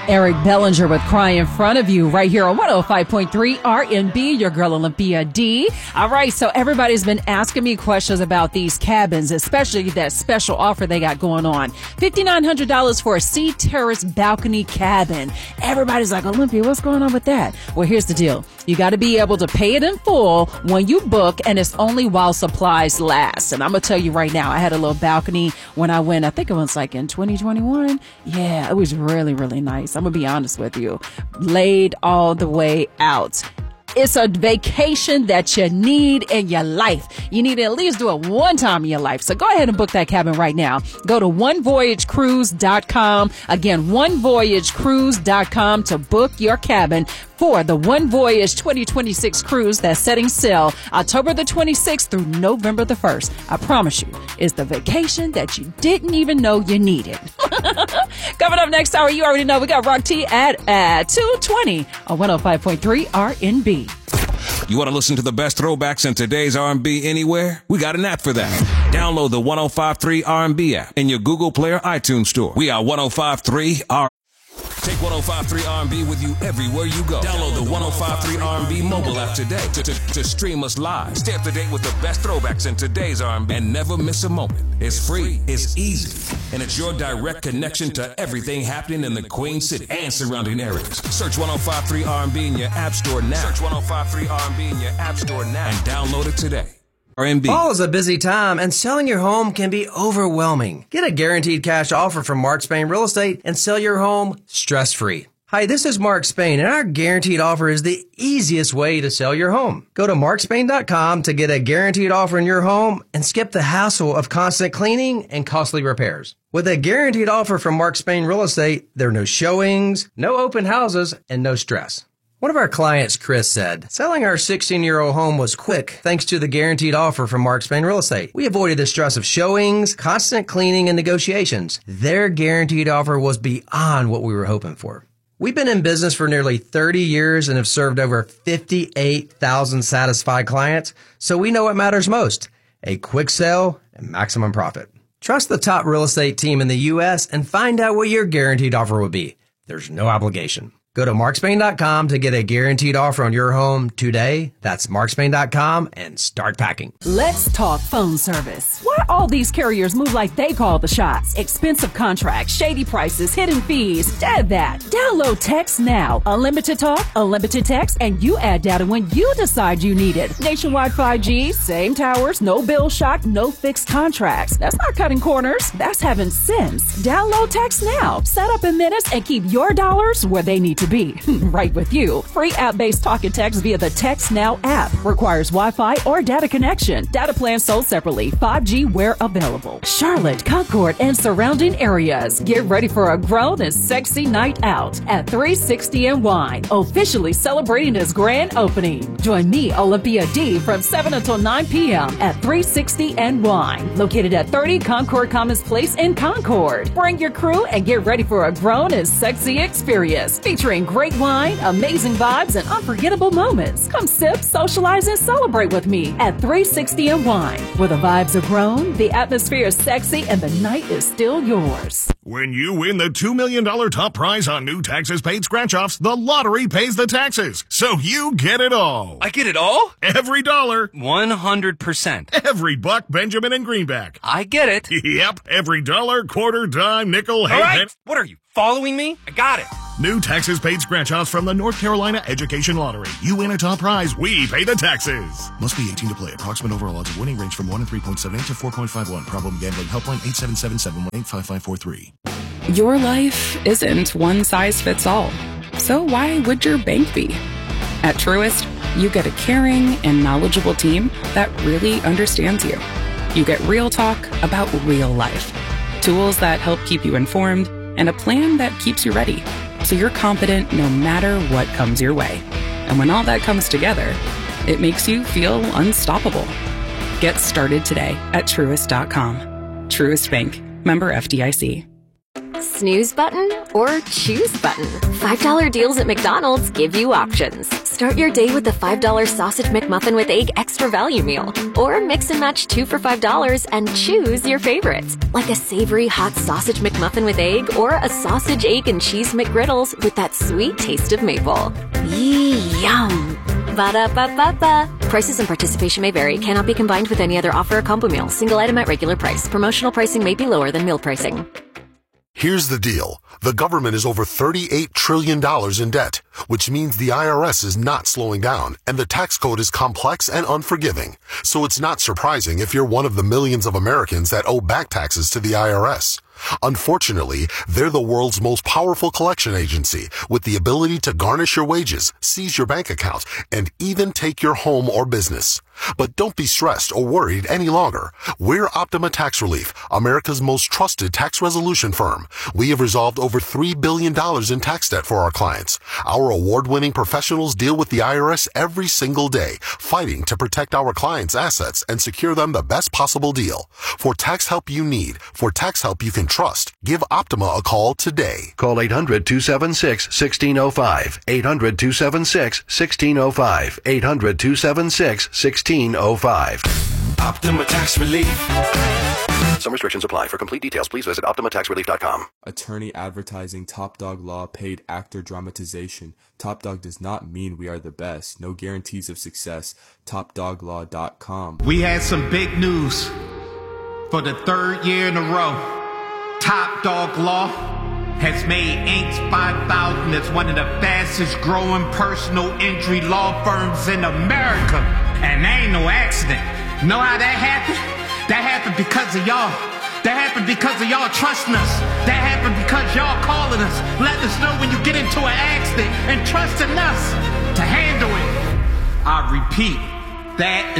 Eric Bellinger with Cry in Front of You right here on 105.3 RNB, your girl Olympia D. All right, so everybody's been asking me questions about these cabins, especially that special offer they got going on. $5,900 for a sea terrace balcony cabin. Everybody's like, Olympia, what's going on with that? Well, here's the deal. You got to be able to pay it in full when you book, and it's only while supplies last. And I'm going to tell you right now, I had a little balcony when I went, I think it was like in 2021. Yeah, it was really, really nice. I'm going to be honest with you. Laid all the way out. It's a vacation that you need in your life. You need to at least do it one time in your life. So go ahead and book that cabin right now. Go to onevoyagecruise.com. Again, onevoyagecruise.com to book your cabin for the One Voyage 2026 cruise that's setting sail October the 26th through November the 1st. I promise you, it's the vacation that you didn't even know you needed. Coming up next hour, you already know we got Rock T at 2:20 on 105.3 RNB. You want to listen to the best throwbacks in today's R&B anywhere? We got an app for that. Download the 105.3 R&B app in your Google Play or iTunes store. We are 105.3 R&B. Take 105.3 R&B with you everywhere you go. Download the 105.3 R&B mobile app today to stream us live. Stay up to date with the best throwbacks in today's R&B and never miss a moment. It's free, it's easy, and it's your direct connection to everything happening in the Queen City and surrounding areas. Search 105.3 R&B in your app store now. Search 105.3 R&B in your app store now and download it today. R&B. Fall is a busy time, and selling your home can be overwhelming. Get a guaranteed cash offer from Mark Spain Real Estate and sell your home stress-free. Hi, this is Mark Spain, and our guaranteed offer is the easiest way to sell your home. Go to markspain.com to get a guaranteed offer in your home and skip the hassle of constant cleaning and costly repairs. With a guaranteed offer from Mark Spain Real Estate, there are no showings, no open houses, and no stress. One of our clients, Chris, said, selling our 16-year-old home was quick thanks to the guaranteed offer from Mark Spain Real Estate. We avoided the stress of showings, constant cleaning, and negotiations. Their guaranteed offer was beyond what we were hoping for. We've been in business for nearly 30 years and have served over 58,000 satisfied clients, so we know what matters most, a quick sale and maximum profit. Trust the top real estate team in the U.S. and find out what your guaranteed offer will be. There's no obligation. Go to markspain.com to get a guaranteed offer on your home today. That's markspain.com and start packing. Let's talk phone service. Why all these carriers move like they call the shots? Expensive contracts, shady prices, hidden fees. Dead that. Download Text Now. Unlimited talk, unlimited text, and you add data when you decide you need it. Nationwide 5G, same towers, no bill shock, no fixed contracts. That's not cutting corners. That's having sense. Download Text Now. Set up in minutes and keep your dollars where they need to be. Right with you. Free app-based talk and text via the Text Now app. Requires Wi-Fi or data connection. Data plans sold separately. 5G where available. Charlotte, Concord, and surrounding areas. Get ready for a grown and sexy night out at 360 and Wine, officially celebrating its grand opening. Join me, Olympia D, from 7 until 9 p.m. at 360 and Wine, located at 30 Concord Commons Place in Concord. Bring your crew and get ready for a grown and sexy experience featuring great wine, amazing vibes, and unforgettable moments. Come sip, socialize, and celebrate with me at 360 and Wine, where the vibes are grown, the atmosphere is sexy, and the night is still yours. When you win the $2 million top prize on new taxes paid scratch-offs, the lottery pays the taxes, so you get it all. I get it all? Every dollar. 100%. Every buck, Benjamin, and greenback. I get it. Yep, every dollar, quarter, dime, nickel, all right, what are you, following me? I got it. New taxes paid scratch-offs from the North Carolina Education Lottery. You win a top prize, we pay the taxes. Must be 18 to play. Approximate overall odds of winning range from 1 in 3.78 to 4.51. Problem gambling helpline 877-718-5543. Your life isn't one size fits all. So why would your bank be? At Truist, you get a caring and knowledgeable team that really understands you. You get real talk about real life. Tools that help keep you informed and a plan that keeps you ready, so you're confident no matter what comes your way. And when all that comes together, it makes you feel unstoppable. Get started today at Truist.com. Truist Bank. Member FDIC. Snooze button or choose button? $5 deals at McDonald's give you options. Start your day with the $5 Sausage McMuffin with Egg Extra Value Meal. Or mix and match 2 for $5 and choose your favorites, like a savory hot sausage McMuffin with egg or a sausage, egg, and cheese McGriddles with that sweet taste of maple. Yum! Ba-da-ba-ba-ba. Prices and participation may vary. Cannot be combined with any other offer or combo meal. Single item at regular price. Promotional pricing may be lower than meal pricing. Here's the deal. The government is over $38 trillion in debt, which means the IRS is not slowing down, and the tax code is complex and unforgiving. So it's not surprising if you're one of the millions of Americans that owe back taxes to the IRS. Unfortunately, they're the world's most powerful collection agency with the ability to garnish your wages, seize your bank account, and even take your home or business. But don't be stressed or worried any longer. We're Optima Tax Relief, America's most trusted tax resolution firm. We have resolved over $3 billion in tax debt for our clients. Our award-winning professionals deal with the IRS every single day, fighting to protect our clients' assets and secure them the best possible deal. For tax help you need, for tax help you can trust, give Optima a call today. Call 800-276-1605. 800-276-1605. 800-276-1605. Optima Tax Relief. Some restrictions apply. For complete details, please visit OptimaTaxRelief.com. Attorney advertising Top Dog Law paid actor dramatization. Top Dog does not mean we are the best. No guarantees of success. TopDogLaw.com. We had some big news. For the third year in a row, Top Dog Law has made Inc. 5000 as one of the fastest growing personal injury law firms in America. And that ain't no accident. Know how that happened? That happened because of y'all. That happened because of y'all trusting us. That happened because y'all calling us, letting us know when you get into an accident and trusting us to handle it. I repeat, that is